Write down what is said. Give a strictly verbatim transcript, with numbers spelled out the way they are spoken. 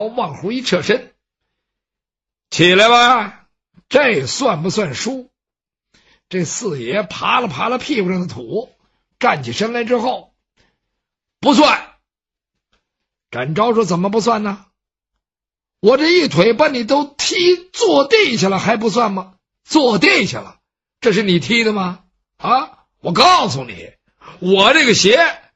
往后一侧身，起来吧，这算不算输？这四爷爬了爬了屁股上的土，站起身来之后，不算。展昭说：“怎么不算呢？我这一腿把你都踢坐地下了，还不算吗？坐地下了，这是你踢的吗？啊！我告诉你，我这个鞋